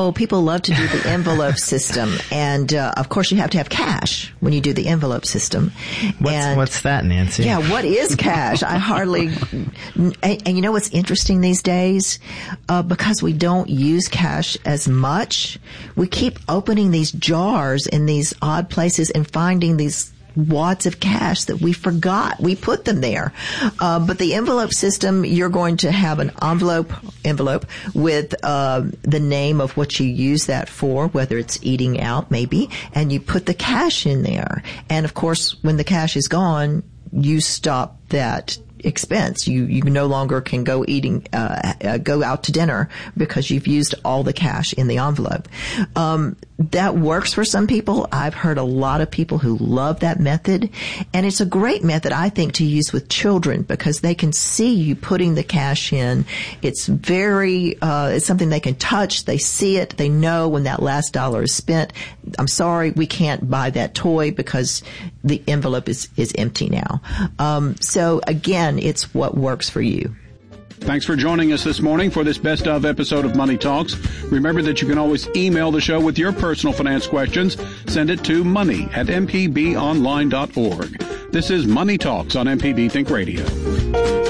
Oh, people love to do the envelope system. And, of course, you have to have cash when you do the envelope system. What's that, Nancy? Yeah, what is cash? I hardly, and you know what's interesting these days? Because we don't use cash as much, we keep opening these jars in these odd places and finding these wads of cash that we forgot. We put them there. But the envelope system, you're going to have an envelope with the name of what you use that for, whether it's eating out maybe, and you put the cash in there. And of course, when the cash is gone, you stop that expense. You no longer can go go out to dinner because you've used all the cash in the envelope. That works for some people. I've heard a lot of people who love that method. And it's a great method, I think, to use with children because they can see you putting the cash in. It's it's something they can touch. They see it. They know when that last dollar is spent. I'm sorry, we can't buy that toy because the envelope is empty now. So again, it's what works for you. Thanks for joining us this morning for this best of episode of Money Talks. Remember that you can always email the show with your personal finance questions. Send it to money@mpbonline.org. This is Money Talks on MPB Think Radio.